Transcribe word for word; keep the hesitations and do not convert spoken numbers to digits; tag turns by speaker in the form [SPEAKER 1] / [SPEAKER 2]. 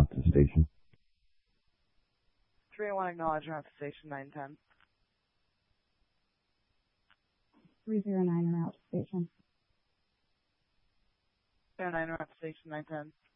[SPEAKER 1] route to station.
[SPEAKER 2] three oh one, acknowledge route to station nine ten.
[SPEAKER 3] three oh nine, route to station.
[SPEAKER 2] three oh nine, route to station nine ten.